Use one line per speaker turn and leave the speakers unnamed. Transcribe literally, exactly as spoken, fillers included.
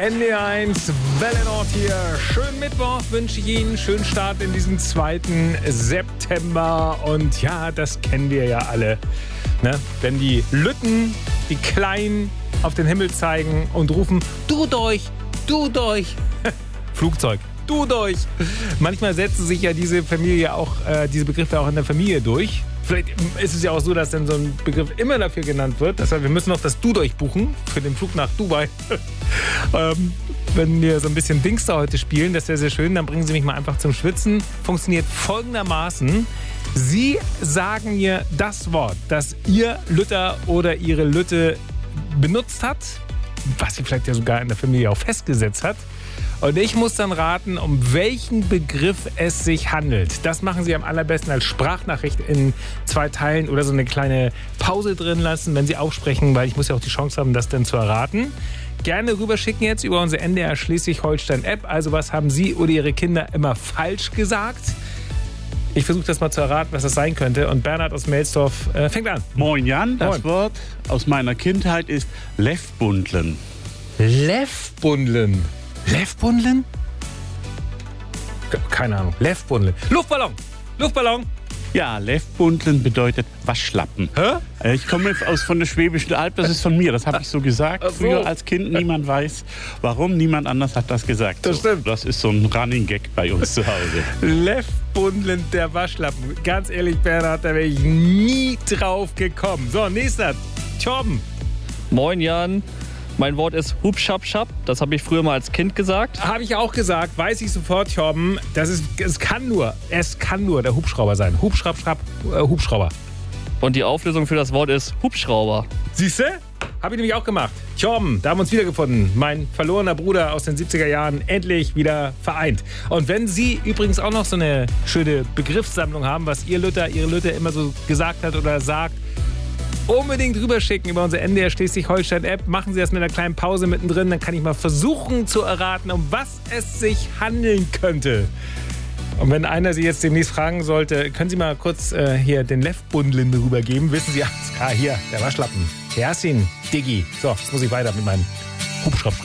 N D R eins Welle Nord hier. Schönen Mittwoch wünsche ich Ihnen. Schönen Start in diesen zweiten September. Und ja, das kennen wir ja alle. Ne? Wenn die Lütten, die Kleinen auf den Himmel zeigen und rufen, du durch, du durch. Flugzeug, du durch. Manchmal setzen sich ja diese Familie auch, äh, diese Begriffe auch in der Familie durch. Vielleicht ist es ja auch so, dass dann so ein Begriff immer dafür genannt wird. Das heißt, wir müssen noch das Du durchbuchen für den Flug nach Dubai. ähm, wenn wir so ein bisschen Dingster heute spielen, das wäre sehr schön, dann bringen Sie mich mal einfach zum Schwitzen. Funktioniert folgendermaßen. Sie sagen mir das Wort, das Ihr Lütter oder Ihre Lütte benutzt hat, was sie vielleicht ja sogar in der Familie auch festgesetzt hat. Und ich muss dann raten, um welchen Begriff es sich handelt. Das machen Sie am allerbesten als Sprachnachricht in zwei Teilen oder so eine kleine Pause drin lassen, wenn Sie aufsprechen, weil ich muss ja auch die Chance haben, das dann zu erraten. Gerne rüberschicken jetzt über unsere N D R Schleswig-Holstein-App. Also was haben Sie oder Ihre Kinder immer falsch gesagt? Ich versuche das mal zu erraten, was das sein könnte. Und Bernhard aus Melsdorf äh, fängt an.
Moin Jan, das
Moin.
Wort aus meiner Kindheit ist Lefbundlen.
Lefbundlen. Lefbundlen? Keine Ahnung. Lefbundlen. Luftballon. Luftballon.
Ja, Lefbundlen bedeutet Waschlappen.
Hä?
Äh, Ich komme aus von der Schwäbischen Alb, das ist von mir, das habe ich so gesagt.
Ach so.
Früher als Kind, niemand weiß, warum, niemand anders hat das gesagt.
Das
so.
stimmt.
Das ist so ein Running Gag bei uns zu Hause.
Lefbundlen, der Waschlappen. Ganz ehrlich, Bernhard, da wäre ich nie drauf gekommen. So, nächster. Torben.
Moin Jan, mein Wort ist Hubschabschab. Das habe ich früher mal als Kind gesagt.
Habe ich auch gesagt, weiß ich sofort, Torben. Das ist, es kann nur, es kann nur der Hubschrauber sein. Hubschraub, schraub, äh, Hubschrauber.
Und die Auflösung für das Wort ist Hubschrauber.
Siehst du? Habe ich nämlich auch gemacht. Torben, da haben wir uns wiedergefunden. Mein verlorener Bruder aus den siebziger Jahren, endlich wieder vereint. Und wenn Sie übrigens auch noch so eine schöne Begriffssammlung haben, was Ihr Lütter, Ihre Lütte immer so gesagt hat oder sagt, unbedingt rüberschicken über unsere N D R Schleswig-Holstein-App. Machen Sie das mit einer kleinen Pause mittendrin, dann kann ich mal versuchen zu erraten, um was es sich handeln könnte. Und wenn einer Sie jetzt demnächst fragen sollte, können Sie mal kurz äh, hier den Lefbundlen rübergeben. Wissen Sie, alles klar, hier, der Waschlappen. Kerstin, Diggi. So, jetzt muss ich weiter mit meinem Hubschrauber.